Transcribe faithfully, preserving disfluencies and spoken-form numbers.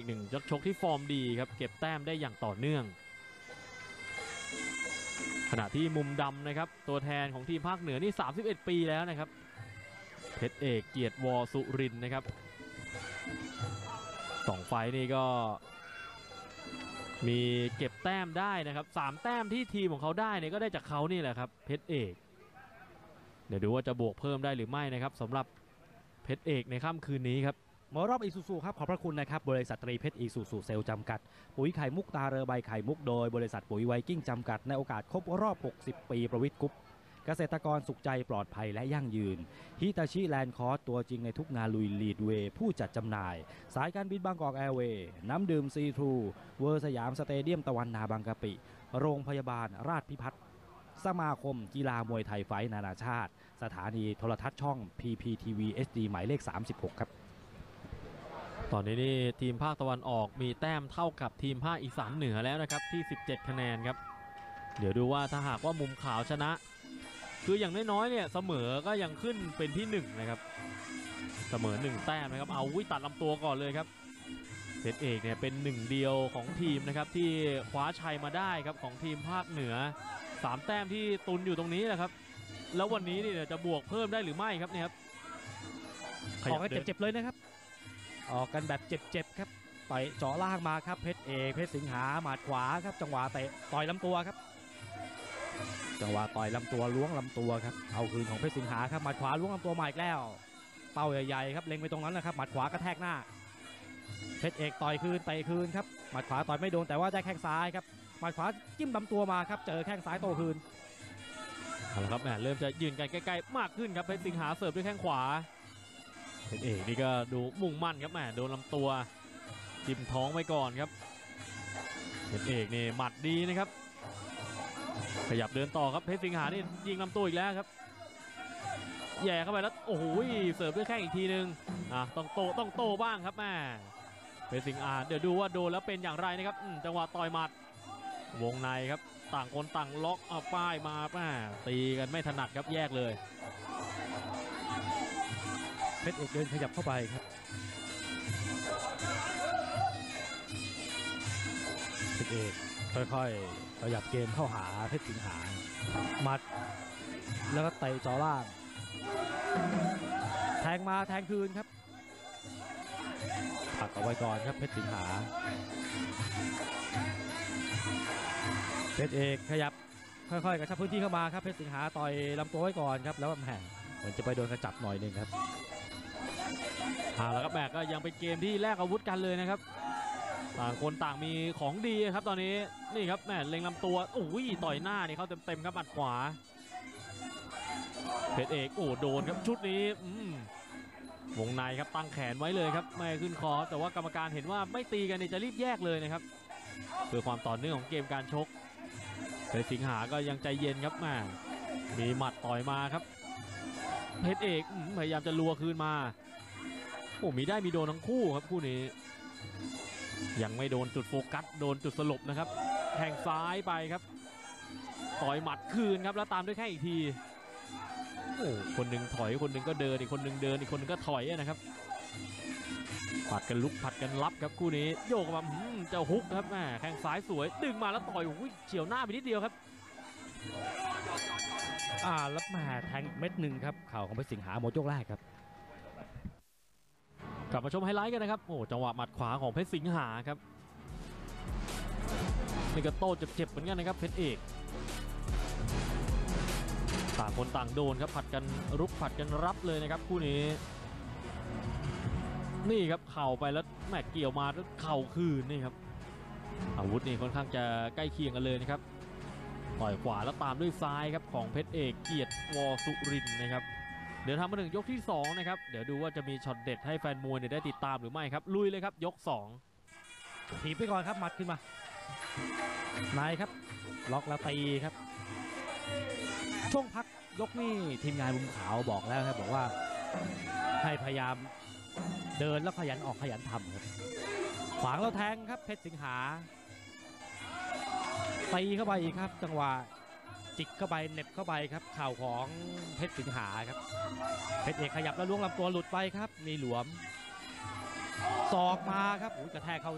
หนึ่งนักชกที่ฟอร์มดีครับเก็บแต้มได้อย่างต่อเนื่องขณะที่มุมดำนะครับตัวแทนของทีมภาคเหนือนี่สามสิบเอ็ดปีแล้วนะครับเพชรเอกเกียรติวอสุรินทร์นะครับสองไฟนี่ก็มีเก็บแต้มได้นะครับสามแต้มที่ทีมของเขาได้เนี่ยก็ได้จากเขานี่แหละครับเพชรเอกเดี๋ยวดูว่าจะบวกเพิ่มได้หรือไม่นะครับสำหรับเพชรเอกในค่ำคืนนี้ครับมารอบอีซูซูครับขอบพระคุณนะครับบริษัทตรีเพชรอีซูซูเซลล์จำกัดปุ๋ยไข่มุกตาเรือใบไข่มุกโดยบริษัทปุ๋ยไวกิ้งจำกัดในโอกาสครบรอบหกสิบปีประวิทย์กุ๊ปเกษตรกรสุขใจปลอดภัยและยั่งยืนฮิตาชิแลนด์คอร์สตัวจริงในทุกงานลุยลีดเวย์ผู้จัดจำหน่ายสายการบินบางกอกแอร์เวย์น้ำดื่มซีทรูเวอร์สยามสเตเดียมตะวันนาบางกะปิโรงพยาบาลราชพิพัฒน์สมาคมกีฬามวยไทยไฟท์นานาชาติสถานีโทรทัศน์ช่อง พี พี ที วี เอช ดี หมายเลขสามสิบหกครับตอนนี้นี่ทีมภาคตะวันออกมีแต้มเท่ากับทีมภาคอีสานเหนือแล้วนะครับที่สิบเจ็ดคะแนนครับเดี๋ยวดูว่าถ้าหากว่ามุมขาวชนะคืออย่างน้อยๆเนี่ยเสมอก็ยังขึ้นเป็นที่หนึ่งนะครับเสมอหนึ่งแต้มนะครับเอาวิตัดลำตัวก่อนเลยครับเพชรเอกเนี่ยเป็นหนึ่งเดียวของทีมนะครับที่คว้าชัยมาได้ครับของทีมภาคเหนือสามแต้มที่ตุนอยู่ตรงนี้แหละครับแล้ววันนี้เนี่ยจะบวกเพิ่มได้หรือไม่ครับเนี่ยครับออกกันเจ็บๆเลยนะครับออกกันแบบเจ็บๆครับต่อยเจาะล่างมาครับเพชรเอกเพชรสิงหาหมัดขวาครับจังหวะเตะต่อยลำตัวครับจังหวะต่อยลำตัวล้วงลำตัวครับเอาคืนของเพชรสิงหาครับหมัดขวาล้วงลำตัวมาอีกแล้วเป้าใหญ่ๆครับเล็งไปตรงนั้นแหละครับหมัดขวากระแทกหน้าเพชรเอกต่อยคืนเตะคืนครับหมัดขวาต่อยไม่โดนแต่ว่าได้แข้งซ้ายครับหมัดขวาจิ้มลำตัวมาครับเจอแข้งซ้ายโต้คืนเอาละครับแหมเริ่มจะยืนกันใกล้ๆมากขึ้นครับเพชรสิงหาเสิร์ฟด้วยแข้งขวาเพชรเอกนี่ก็ดูมุ่งมั่นครับแหมโดนลำตัวจิ้มท้องไว้ก่อนครับเพชรเอกนี่หมัดดีนะครับขยับเดินต่อครับเพชรสิงหานี่ยิงลำตัวอีกแล้วครับแย่เข้าไปแล้วโอ้โหเสิร์ฟด้วยแข้งอีกทีนึงอ่ะต้องโตต้องโตบ้างครับแม่เพชรสิงหาเดี๋ยวดูว่าโดนแล้วเป็นอย่างไรนะครับจังหวะต่อยหมัดวงในครับต่างคนต่างล็อกเอาป้ายมาป้าตีกันไม่ถนัดครับแยกเลยเพชรเอกเดินขยับเข้าไปครับเพชรเอกค่อยๆขยับเกมเข้าหาเพชรสิงหาหมัดแล้วก็เตะจ่อล่างแทงมาแทงคืนครับผลักเอาไว้ก่อนครับเพชรสิงหาเพชรเอกขยับค่อยๆกระชับพื้นที่เข้ามาครับเพชรสิงหาต่อยลำตัวไว้ก่อนครับแล้วแหมเหมือนจะไปโดนกระจับหน่อยนึงครับอ่าแล้วก็แบกก็ยังเป็นเกมที่แลกอาวุธกันเลยนะครับต่างคนต่างมีของดีครับตอนนี้นี่ครับแม่เล็งลำตัวโอ้ยต่อยหน้านี่เขาเต็มๆครับหมัดขวาเพชรเอกโอ้โดนครับชุดนี้อืมวงในครับตั้งแขนไว้เลยครับไม่ขึ้นคอแต่ว่ากรรมการเห็นว่าไม่ตีกันเนี่ยจะรีบแยกเลยนะครับเพื่อความต่อเนื่องของเกมการชกเพชรสิงหาก็ยังใจเย็นครับแม่มีหมัดต่อยมาครับเพชรเอกพยายามจะลัวคืนมาโอ้มีได้มีโดนทั้งคู่ครับคู่นี้ยังไม่โดนจุดโฟกัสโดนจุดสลบนะครับแทงซ้ายไปครับต่อยหมัดคืนครับแล้วตามด้วยแข้งอีกทีโอ้คนหนึ่งถอยคนหนึ่งก็เดินอีกคนหนึ่งเดินอีกคนหนึ่งก็ถอยนะครับผัดกันลุกผัดกันรับครับคู่นี้โยกมาเจ้าฮุกครับแม่แข้งซ้ายสวยดึงมาแล้วต่อยโอ้ยเฉียวหน้าไปนิดเดียวครับอ่าแล้วแม่แทงเม็ดหนึ่งครับเข่าของเพชรสิงหาหมดยกแรกครับกลับมาชมไฮไลท์กันนะครับโอ้จังหวะหมัดขวาของเพชรสิงหาครับนี่ก็โต้เจ็บๆเหมือนกันนะครับเพชรเอกต่างคนต่างโดนครับผัดกันรุกผัดกันรับเลยนะครับคู่นี้นี่ครับเข่าไปแล้วแม่เกี่ยวมาแล้วเข่าคืนนี่ครับอาวุธนี่ค่อนข้างจะใกล้เคียงกันเลยนะครับต่อยขวาแล้วตามด้วยซ้ายครับของเพชรเอกเกียรติวอสุรินทร์นะครับเดี๋ยวทำมาถึงยกที่สองนะครับเดี๋ยวดูว่าจะมีช็อตเด็ดให้แฟนมวยเนี่ยได้ติดตามหรือไม่ครับลุยเลยครับยกสองถีบไปก่อนครับหมัดขึ้นมานายครับล็อกแล้วตีครับช่วงพักยกนี่ทีมงานมุมขาวบอกแล้วครับบอกว่าให้พยายามเดินแล้วขยันออกขยันทำครับขวางแล้วแทงครับเพชรสิงหาตีเข้าไปอีกครับจังหวะจิกเข้าไปเน็บเข้าไปครับเข่าของเพชรสิงหาครับเพชรเอกขยับแล้วล้วงลำตัวหลุดไปครับมีหลวมศอกมาครับกระแทกเข้า